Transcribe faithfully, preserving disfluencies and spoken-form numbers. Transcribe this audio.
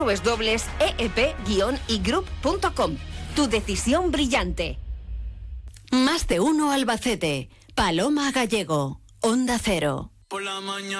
w w w punto e e p guion i group punto com. Tu decisión brillante. Más de uno Albacete. Paloma Gallego. Onda Cero. Por la mañana.